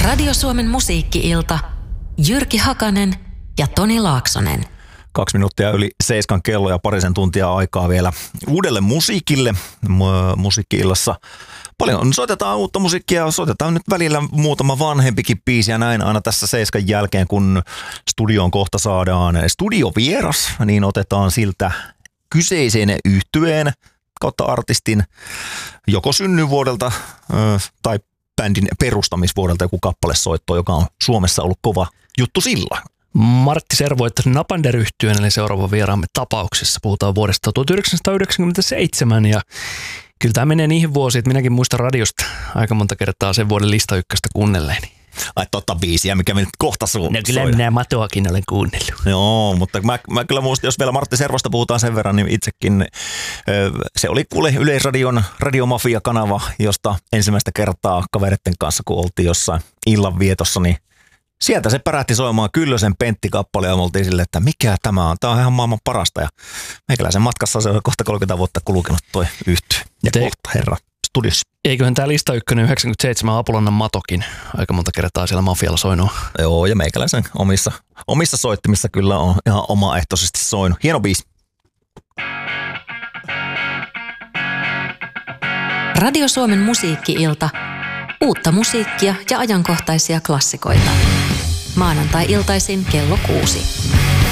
Radio Suomen musiikki-ilta. Jyrki Hakanen ja Toni Laaksonen. 2 minuuttia yli 7 kello ja parisen tuntia aikaa vielä uudelle musiikille. Musiikki-illassa paljon soitetaan uutta musiikkia, soitetaan nyt välillä muutama vanhempikin biisi ja näin aina tässä 7 jälkeen, kun studioon kohta saadaan studiovieras, niin otetaan siltä kyseisen yhtyeen kautta artistin joko synnyinvuodelta tai bändin perustamisvuodelta joku kappalesoitto, joka on Suomessa ollut kova juttu sillä. Martti Servoittaisen Napander-yhtyeen, eli seuraavan vieraamme tapauksessa. Puhutaan vuodesta 1997 ja kyllä tämä menee niihin vuosiin, että minäkin muistan radiosta aika monta kertaa sen vuoden lista ykköstä kuunnelleeni. Ai totta biisiä, mikä me nyt kohta No kyllä minä Matoakin olen kuunnellut. Joo, mutta mä kyllä muistin, jos vielä Martti Servosta puhutaan sen verran, niin itsekin se oli kuule Yleisradion Radiomafia-kanava, josta ensimmäistä kertaa kavereiden kanssa, kun oltiin jossain illanvietossa, niin sieltä se pärähti soimaan Kyllösen Pentti-kappale ja me oltiin silleen, että mikä tämä on? Tämä on ihan maailman parasta ja meikäläisen matkassa se on kohta 30 vuotta kulkenut toi yhtye. Ja kohta herra studiossa. Eiköhän tämä lista ykkönen 97 Apolannan Matokin aika monta kertaa siellä Mafialla soinut. Joo, ja meikäläisen omissa soittimissa kyllä on ihan omaehtoisesti soinut. Hieno biisi. Radio Suomen musiikki-ilta. Uutta musiikkia ja ajankohtaisia klassikoita. Maanantai-iltaisin kello 6.